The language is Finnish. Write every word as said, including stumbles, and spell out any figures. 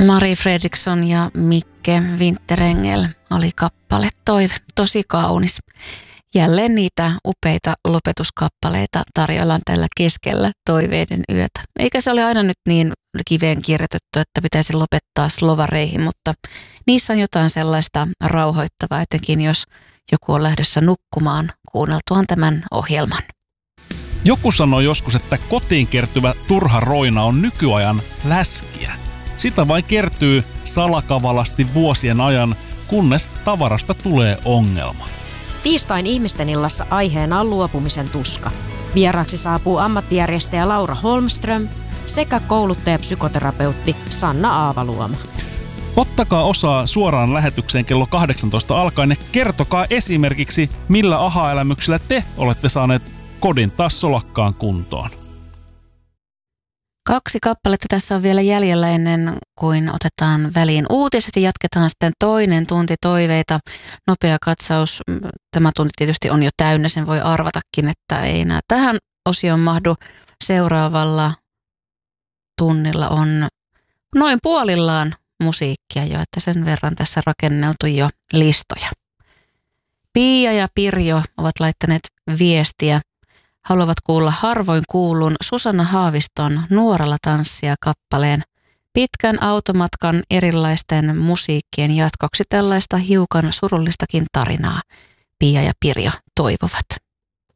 Mari Fredriksson ja Mikke Winterengel oli kappale Toive. Tosi kaunis. Jälleen niitä upeita lopetuskappaleita tarjoillaan tällä keskellä toiveiden yötä. Eikä se ole aina nyt niin kiveen kirjoitettu, että pitäisi lopettaa slovareihin, mutta niissä on jotain sellaista rauhoittavaa, etenkin jos joku on lähdössä nukkumaan kuunneltuaan tämän ohjelman. Joku sanoi joskus, että kotiin kertyvä turha roina on nykyajan läskiä. Sitä vain kertyy salakavalasti vuosien ajan, kunnes tavarasta tulee ongelma. Tiistain ihmisten illassa aiheena on luopumisen tuska. Vieraaksi saapuu ammattijärjestäjä Laura Holmström sekä kouluttaja-psykoterapeutti Sanna Aavaluoma. Ottakaa osaa suoraan lähetykseen kello kahdeksantoista alkaen ja kertokaa esimerkiksi, millä aha-elämyksillä te olette saaneet kodin taas solakkaan kuntoon. Kaksi kappaletta tässä on vielä jäljellä ennen kuin otetaan väliin uutiset ja jatketaan sitten toinen tunti toiveita. Nopea katsaus. Tämä tunti tietysti on jo täynnä, sen voi arvatakin, että ei enää tähän osioon mahdu. Seuraavalla tunnilla on noin puolillaan musiikkia jo, että sen verran tässä rakenneltu jo listoja. Pia ja Pirjo ovat laittaneet viestiä. Haluavat kuulla harvoin kuulun Susanna Haaviston Nuoralla tanssia kappaleen pitkän automatkan erilaisten musiikkien jatkoksi tällaista hiukan surullistakin tarinaa Pia ja Pirjo toivovat.